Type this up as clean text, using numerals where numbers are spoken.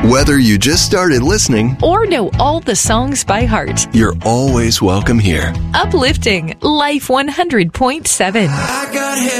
Whether you just started listening or know all the songs by heart. You're always welcome here. Uplifting Life 100.7.